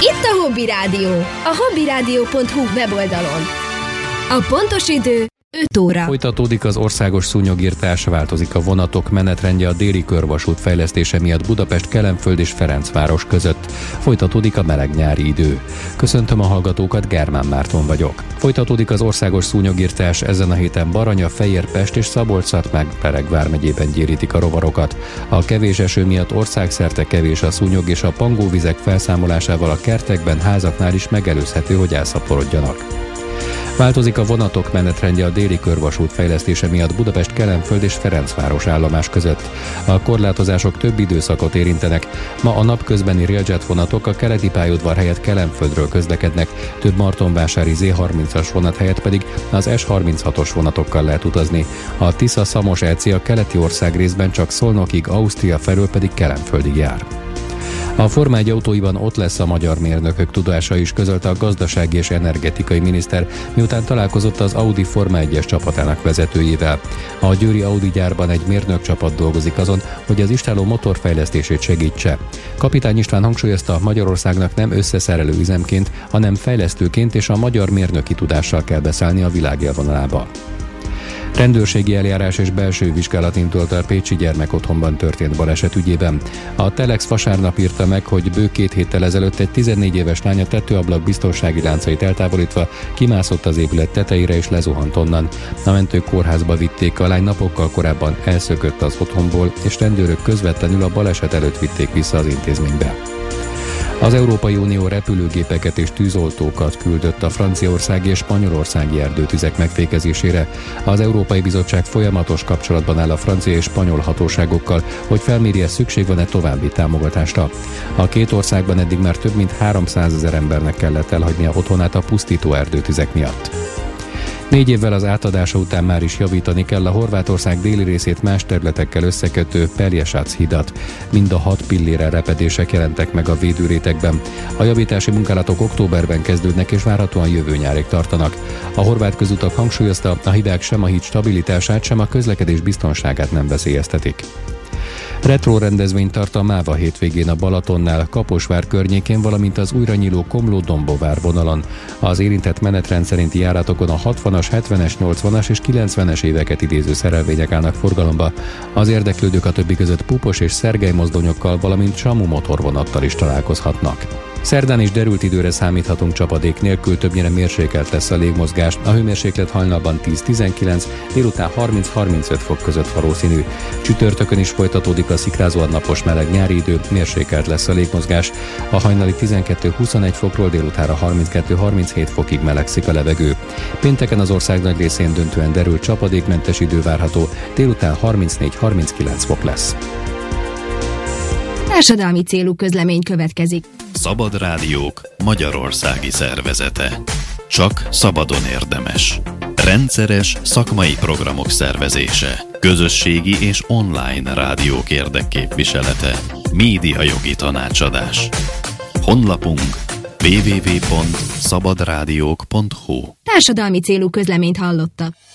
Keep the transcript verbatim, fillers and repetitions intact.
Itt a Hobby Rádió, a hobbyradio pont hu weboldalon. A pontos idő öt óra. Folytatódik az országos szúnyogirtás, változik a vonatok menetrendje a déli körvasút fejlesztése miatt Budapest, Kelenföld és Ferencváros között. Folytatódik a meleg nyári idő. Köszöntöm a hallgatókat, Germán Márton vagyok. Folytatódik az országos szúnyogirtás, ezen a héten Baranya, Fejér, Pest és Szabolcs-Szatmár-Bereg vármegyében gyérítik a rovarokat. A kevés eső miatt országszerte kevés a szúnyog, és a pangóvizek felszámolásával a kertekben, házaknál is megelőzhető, hogy elszaporodjanak. Változik a vonatok menetrendje a déli körvasút fejlesztése miatt Budapest, Kelenföld és Ferencváros állomás között. A korlátozások több időszakot érintenek. Ma a napközbeni railjet vonatok a keleti pályaudvar helyett Kelenföldről közlekednek, több martonvásári zé harmincas vonat helyett pedig az es harminchatos vonatokkal lehet utazni. A Tisza-Szamos é cé a keleti ország részben csak Szolnokig, Ausztria felől pedig Kelenföldig jár. A Forma egy autóiban ott lesz a magyar mérnökök tudása is, közölte a gazdasági és energetikai miniszter, miután találkozott az Audi Forma egyes csapatának vezetőjével. A győri Audi gyárban egy mérnök csapat dolgozik azon, hogy az istáló motorfejlesztését segítse. Kapitány István hangsúlyozta, Magyarországnak nem összeszerelő üzemként, hanem fejlesztőként és a magyar mérnöki tudással kell beszállni a világ élvonalába. Rendőrségi eljárás és belső vizsgálat indult a pécsi gyermekotthonban történt baleset ügyében. A Telex vasárnap írta meg, hogy bő két héttel ezelőtt egy tizennégy éves lány a tetőablak biztonsági láncait eltávolítva kimászott az épület tetejére és lezuhant onnan. A mentők kórházba vitték, a lány napokkal korábban elszökött az otthonból, és rendőrök közvetlenül a baleset előtt vitték vissza az intézménybe. Az Európai Unió repülőgépeket és tűzoltókat küldött a franciaországi és spanyolországi erdőtüzek megfékezésére. Az Európai Bizottság folyamatos kapcsolatban áll a francia és spanyol hatóságokkal, hogy felmérje, szükség van-e további támogatásra. A két országban eddig már több mint háromszázezer embernek kellett elhagynia otthonát a pusztító erdőtüzek miatt. Négy évvel az átadása után már is javítani kell a Horvátország déli részét más területekkel összekötő Pelješac hidat. Mind a hat pillére repedések jelentek meg a védőrétegben. A javítási munkálatok októberben kezdődnek és várhatóan jövő nyárig tartanak. A horvát közutak hangsúlyozta, a hibák sem a híd stabilitását, sem a közlekedés biztonságát nem veszélyeztetik. Retro rendezvényt tart a Máva hétvégén a Balatonnál, Kaposvár környékén, valamint az újra nyíló Komló-Dombóvár vonalon. Az érintett menetrend szerinti járatokon a hatvanas, hetvenes, nyolcvanas és kilencvenes éveket idéző szerelvények állnak forgalomba. Az érdeklődők a többi között Pupos és Szergely mozdonyokkal, valamint Samu motorvonattal is találkozhatnak. Szerdán is derült időre számíthatunk csapadék nélkül, többnyire mérsékelt lesz a légmozgás. A hőmérséklet hajnalban tíz-tizenkilenc, délután harminc-harmincöt fok között valószínű. Csütörtökön is folytatódik a szikrázóan napos meleg nyári idő, mérsékelt lesz a légmozgás. A hajnali tizenkettő-huszonegy fokról délutánra harminckettő-harminchét fokig melegszik a levegő. Pénteken az ország nagy részén döntően derült csapadékmentes idő várható, délután harmincnégy-harminckilenc fok lesz. Társadalmi célú közlemény következik. Szabad Rádiók Magyarországi Szervezete. Csak szabadon érdemes. Rendszeres szakmai programok szervezése. Közösségi és online rádiók érdekképviselete. Médiajogi tanácsadás. Honlapunk double-u double-u double-u pont szabadrádiók pont hu. Társadalmi célú közleményt hallottak.